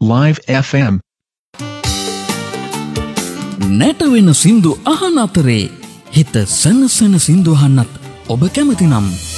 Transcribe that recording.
Live FM. නැටවෙන සින්දු අහන අතරේ හිත සනසන සින්දු අහන්නත් ඔබ කැමති නම්